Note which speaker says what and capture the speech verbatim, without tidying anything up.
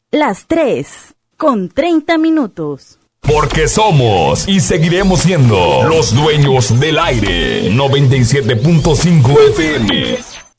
Speaker 1: Las tres, con treinta minutos.
Speaker 2: Porque somos y seguiremos siendo los dueños del aire. noventa y siete punto cinco F M.